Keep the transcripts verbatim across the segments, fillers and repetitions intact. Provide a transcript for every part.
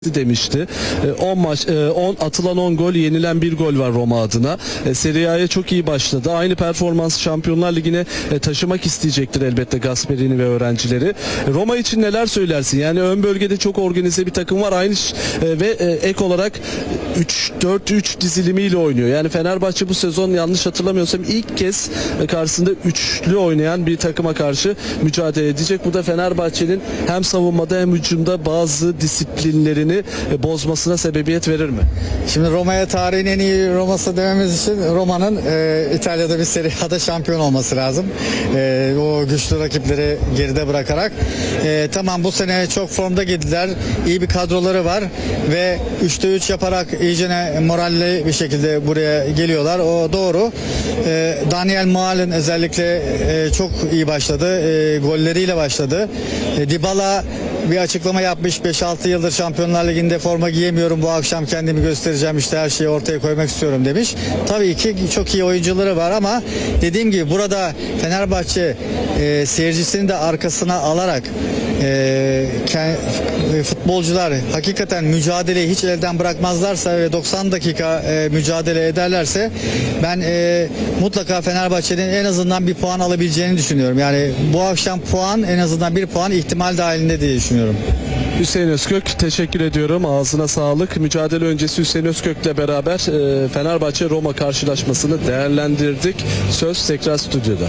demişti. on maç on atılan on gol, yenilen bir gol var Roma adına. Serie A'ya çok iyi başladı. Aynı performans Şampiyonlar Ligi'ne taşımak isteyecektir elbette Gasperini ve öğrencileri. Roma için neler söylersin? Yani ön bölgede çok organize bir takım var. Aynı ve ek olarak üç dört üç dizilimiyle oynuyor. Yani Fenerbahçe bu sezon yanlış hatırlamıyorsam ilk kez karşısında üçlü oynayan bir takıma karşı mücadele edecek. Bu da Fenerbahçe'nin hem savunmada hem hücumda bazı disiplinlerini bozmasına sebebiyet verir mi? Şimdi Roma'ya tarihin en iyi Roma'sı dememiz için Roma'nın e, İtalya'da bir Serie A'da şampiyon olması lazım. E, o güçlü rakipleri geride bırakarak. E, tamam, bu sene çok formda girdiler. İyi bir kadroları var ve üçte üç yaparak iyicene moralli bir şekilde buraya geliyorlar. O doğru. E, Daniel Mual'in özellikle e, çok iyi başladı. E, golleriyle başladı. E, Dybala bir açıklama yapmış. beş altı yıldır Şampiyonlar Ligi'nde forma giyemiyorum. Bu akşam kendimi göstereceğim. İşte her şeyi ortaya koymak istiyorum demiş. Tabii ki çok iyi oyuncuları var ama dediğim gibi burada Fenerbahçe e, seyircisini de arkasına alarak e, ke, futbolcular hakikaten mücadeleyi hiç elden bırakmazlarsa ve doksan dakika e, mücadele ederlerse ben e, mutlaka Fenerbahçe'nin en azından bir puan alabileceğini düşünüyorum. Yani bu akşam puan, en azından bir puan ihtimal dahilinde diye düşünüyorum. Hüseyin Özkök, teşekkür ediyorum. Ağzına sağlık. Mücadele öncesi Hüseyin Özkök'le beraber e, Fenerbahçe Roma karşılaşmasını değerlendirdik. Söz tekrar stüdyoda.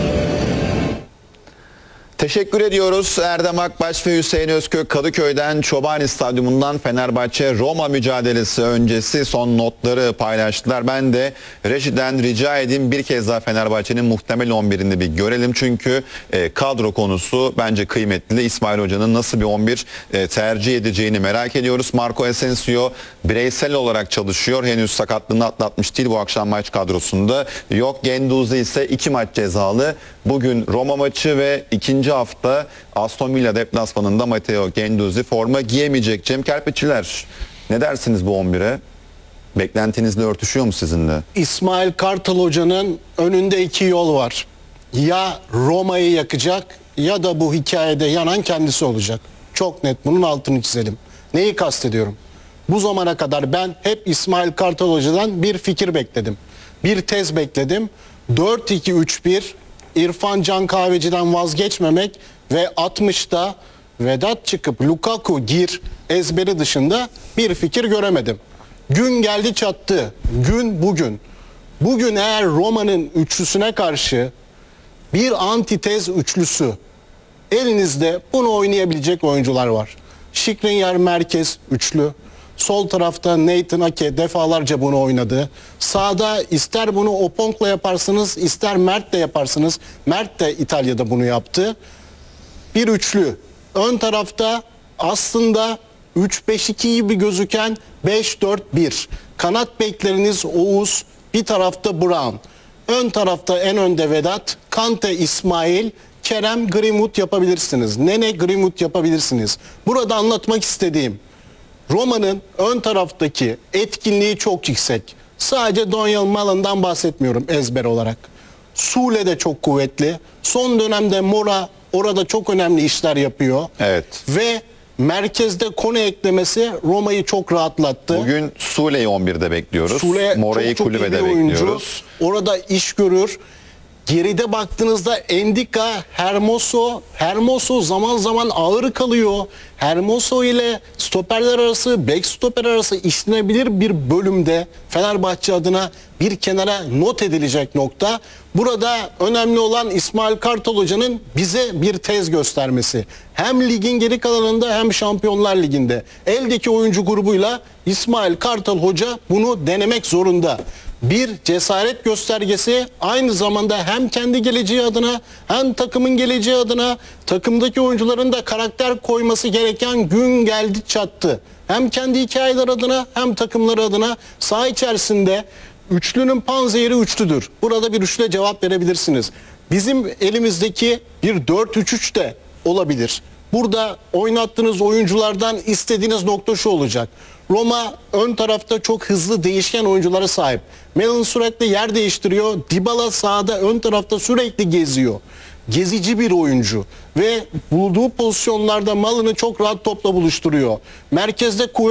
Teşekkür ediyoruz. Erdem Akbaş ve Hüseyin Özkök Kadıköy'den, Çobani Stadyumundan Fenerbahçe Roma mücadelesi öncesi son notları paylaştılar. Ben de rejiden rica edeyim, bir kez daha Fenerbahçe'nin muhtemel on birini bir görelim. Çünkü e, kadro konusu bence kıymetli. İsmail Hoca'nın nasıl bir on bir e, tercih edeceğini merak ediyoruz. Marco Asensio bireysel olarak çalışıyor. Henüz sakatlığını atlatmış değil bu akşam maç kadrosunda. Yok, Guendouzi ise iki maç cezalı. Bugün Roma maçı ve ikinci hafta Aston Villa deplasmanında Matteo Guendouzi forma giyemeyecek. Cem Kerpiçiler, ne dersiniz bu on bire? Beklentinizle örtüşüyor mu sizinle? İsmail Kartal Hoca'nın önünde iki yol var. Ya Roma'yı yakacak ya da bu hikayede yanan kendisi olacak. Çok net, bunun altını çizelim. Neyi kastediyorum? Bu zamana kadar ben hep İsmail Kartal Hoca'dan bir fikir bekledim. Bir tez bekledim. dört iki üç bir İrfan Can Kahveci'den vazgeçmemek ve altmışta Vedat çıkıp Lukaku gir ezberi dışında bir fikir göremedim. Gün geldi çattı. Gün bugün. Bugün eğer Roma'nın üçlüsüne karşı bir antitez üçlüsü elinizde, bunu oynayabilecek oyuncular var. Skriniar merkez üçlü. Sol tarafta Nathan Ake defalarca bunu oynadı. Sağda ister bunu Oponk'la yaparsınız, ister Mert'le yaparsınız. Mert de İtalya'da bunu yaptı. Bir üçlü. Ön tarafta aslında üç beş iki gibi gözüken beş dört bir. Kanat bekleriniz Oğuz, bir tarafta Brown. Ön tarafta en önde Vedat, Kante, İsmail, Kerem, Greenwood yapabilirsiniz. Nene, Greenwood yapabilirsiniz. Burada anlatmak istediğim, Roma'nın ön taraftaki etkinliği çok yüksek. Sadece Donyal Malan'dan bahsetmiyorum ezber olarak. Sule de çok kuvvetli. Son dönemde Mora orada çok önemli işler yapıyor. Evet. Ve merkezde Kone eklemesi Roma'yı çok rahatlattı. Bugün Sule'yi on birde bekliyoruz. Sule Mora'yı çok, çok kulübede iyi bir oyuncu. bekliyoruz. Orada iş görür. Geride baktığınızda Endika, Hermoso, Hermoso zaman zaman ağır kalıyor. Hermoso ile stoperler arası, bek stoper arası işlenebilir bir bölümde Fenerbahçe adına bir kenara not edilecek nokta. Burada önemli olan İsmail Kartal Hoca'nın bize bir tez göstermesi. Hem ligin geri kalanında hem Şampiyonlar Ligi'nde. Eldeki oyuncu grubuyla İsmail Kartal Hoca bunu denemek zorunda. Bir cesaret göstergesi, aynı zamanda hem kendi geleceği adına hem takımın geleceği adına takımdaki oyuncuların da karakter koyması gereken gün geldi çattı. Hem kendi hikayeler adına hem takımları adına saha içerisinde üçlünün panzehiri üçlüdür. Burada bir üçlüye cevap verebilirsiniz. Bizim elimizdeki bir dört üç üç de olabilir. Burada oynattığınız oyunculardan istediğiniz nokta şu olacak. Roma ön tarafta çok hızlı değişken oyunculara sahip. Melon sürekli yer değiştiriyor. Dybala sahada ön tarafta sürekli geziyor. gezici bir oyuncu ve bulduğu pozisyonlarda malını çok rahat topla buluşturuyor. Merkezde kuvvet